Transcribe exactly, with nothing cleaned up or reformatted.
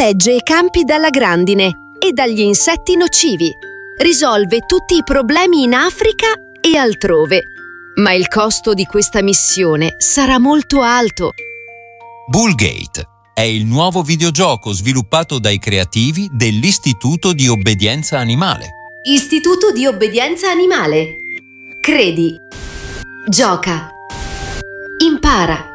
protegge i campi dalla grandine e dagli insetti nocivi. Risolve tutti i problemi in Africa e altrove. Ma il costo di questa missione sarà molto alto. Bullgate è il nuovo videogioco sviluppato dai creativi dell'Istituto di Obbedienza Animale. Istituto di Obbedienza Animale. Credi, gioca, impara.